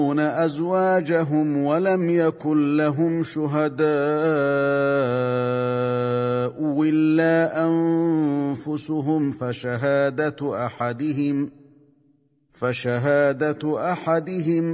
أزواجهم ولم يكن لهم شهداء إلا أنفسهم فشهادة أحدهم